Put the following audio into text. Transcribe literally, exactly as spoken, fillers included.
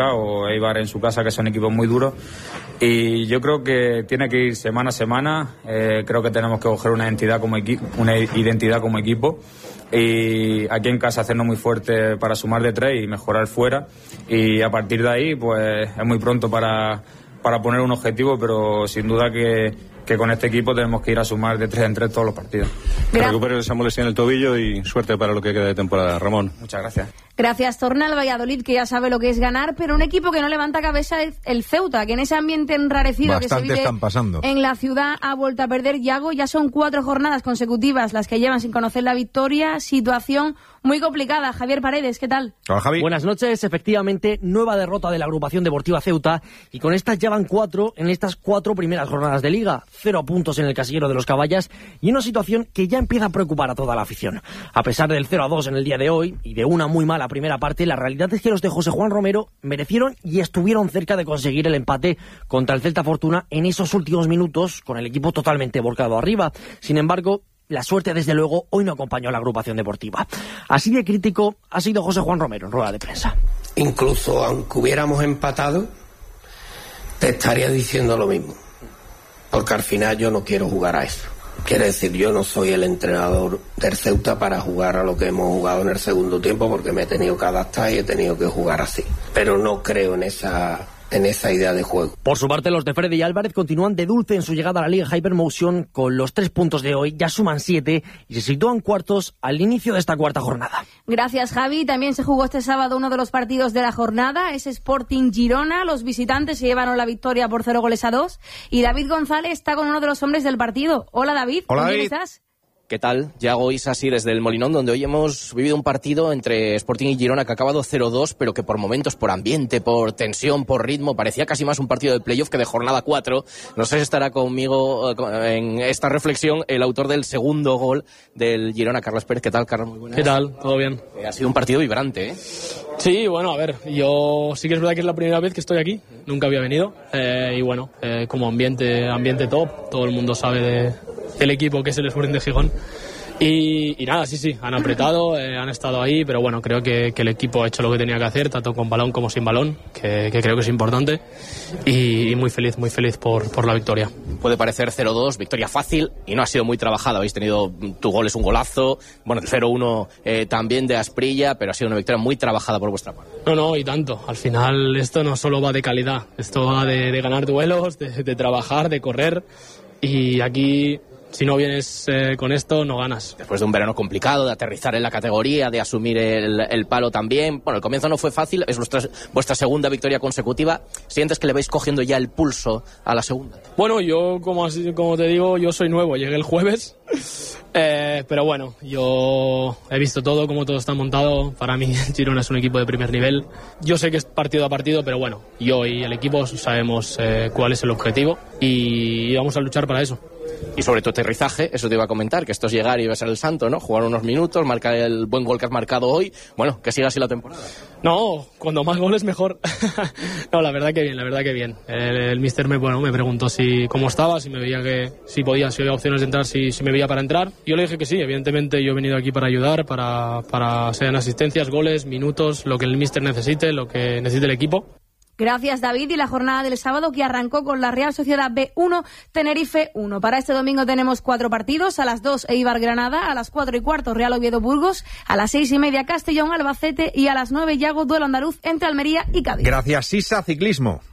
Mallorca o Eibar en su casa, que son equipos muy duros. Y yo creo que tiene que ir semana a semana. Eh, creo que tenemos que coger una identidad como equipo, una identidad como equipo. Y aquí en casa hacernos muy fuerte para sumar de tres y mejorar fuera. Y a partir de ahí, pues es muy pronto para, para poner un objetivo, pero sin duda que, que con este equipo tenemos que ir a sumar de tres en tres todos los partidos. Que recupere esa molestia en el tobillo y suerte para lo que queda de temporada, Ramón. Muchas gracias. Gracias, torna al Valladolid, que ya sabe lo que es ganar, pero un equipo que no levanta cabeza es el Ceuta, que en ese ambiente enrarecido Bastante que se vive están pasando. en la ciudad ha vuelto a perder. Yago, ya son cuatro jornadas consecutivas las que llevan sin conocer la victoria. Situación muy complicada. Javier Paredes, ¿qué tal? Hola, Javi. Buenas noches. Efectivamente, nueva derrota de la agrupación deportiva Ceuta, y con estas ya van cuatro en estas cuatro primeras jornadas de Liga. Cero puntos en el casillero de los Caballas y una situación que ya empieza a preocupar a toda la afición. A pesar del cero a dos en el día de hoy y de una muy mala primera parte, la realidad es que los de José Juan Romero merecieron y estuvieron cerca de conseguir el empate contra el Celta Fortuna en esos últimos minutos, con el equipo totalmente volcado arriba. Sin embargo, la suerte, desde luego, hoy no acompañó a la agrupación deportiva. Así de crítico ha sido José Juan Romero en rueda de prensa. Incluso aunque hubiéramos empatado, te estaría diciendo lo mismo, porque al final yo no quiero jugar a eso. Quiere decir, yo no soy el entrenador del Ceuta para jugar a lo que hemos jugado en el segundo tiempo, porque me he tenido que adaptar y he tenido que jugar así. Pero no creo en esa... en esa idea de juego. Por su parte, los de Freddy Álvarez continúan de dulce en su llegada a la Liga Hypermotion. Con los tres puntos de hoy ya suman siete y se sitúan cuartos al inicio de esta cuarta jornada. Gracias, Javi. También se jugó este sábado uno de los partidos de la jornada, es Sporting Girona. Los visitantes se llevaron la victoria por cero goles a dos y David González está con uno de los hombres del partido. Hola, David. Hola, ¿Con quién David. estás? ¿Qué tal? Yago Isasi desde el Molinón, donde hoy hemos vivido un partido entre Sporting y Girona que ha acabado cero dos, pero que por momentos, por ambiente, por tensión, por ritmo, parecía casi más un partido de playoff que de jornada cuatro. No sé si estará conmigo en esta reflexión el autor del segundo gol del Girona, Carlos Pérez. ¿Qué tal, Carlos? Muy buenas. ¿Qué tal? ¿Todo bien? Eh, ha sido un partido vibrante, ¿eh? Sí, bueno, a ver, yo sí que es verdad que es la primera vez que estoy aquí, nunca había venido, eh, y bueno, eh, como ambiente ambiente top, todo el mundo sabe de, del equipo que es el Sporting de Gijón. Y, y nada, sí, sí, han apretado, eh, han estado ahí, pero bueno, creo que, que el equipo ha hecho lo que tenía que hacer, tanto con balón como sin balón, que, que creo que es importante, y, y muy feliz, muy feliz por, por la victoria. Puede parecer cero dos, victoria fácil, y no ha sido muy trabajada. Habéis tenido, tu gol es un golazo, bueno, el cero uno eh, también de Asprilla, pero ha sido una victoria muy trabajada por vuestra parte. No, no, y tanto. Al final esto no solo va de calidad, esto va de, de ganar duelos, de, de trabajar, de correr, y aquí... si no vienes eh, con esto, no ganas. Después de un verano complicado, de aterrizar en la categoría, de asumir el, el palo también. Bueno, el comienzo no fue fácil, es vuestra, vuestra segunda victoria consecutiva. ¿Sientes que le vais cogiendo ya el pulso a la segunda? Bueno, yo, como, así, como te digo, yo soy nuevo, llegué el jueves. Eh, pero bueno, yo he visto todo, cómo todo está montado. Para mí, Girona es un equipo de primer nivel. Yo sé que es partido a partido, pero bueno, yo y el equipo sabemos eh, cuál es el objetivo y vamos a luchar para eso. Y sobre tu aterrizaje, eso te iba a comentar, que esto es llegar y va a ser el santo, ¿no? Jugar unos minutos, marcar el buen gol que has marcado hoy. Bueno, que siga así la temporada. No, cuando más goles mejor. No, la verdad que bien, la verdad que bien. El, el míster me, bueno, me preguntó si cómo estaba, si me veía que, si podía, si había opciones de entrar, si, si me veía para entrar. Yo le dije que sí, evidentemente yo he venido aquí para ayudar, para, para sean asistencias, goles, minutos, lo que el míster necesite, lo que necesite el equipo. Gracias, David. Y la jornada del sábado que arrancó con la Real Sociedad B uno, Tenerife uno. Para este domingo tenemos cuatro partidos. A las dos, Eibar Granada. A las cuatro y cuarto, Real Oviedo Burgos. A las seis y media, Castellón Albacete. Y a las nueve, Yago, duelo andaluz entre Almería y Cádiz. Gracias, Sisa Ciclismo.